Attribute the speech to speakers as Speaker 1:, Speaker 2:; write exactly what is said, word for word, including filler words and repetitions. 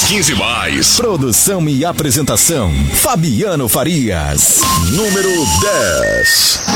Speaker 1: quinze mais.
Speaker 2: Produção e apresentação, Fabiano Farias.
Speaker 1: Número dez.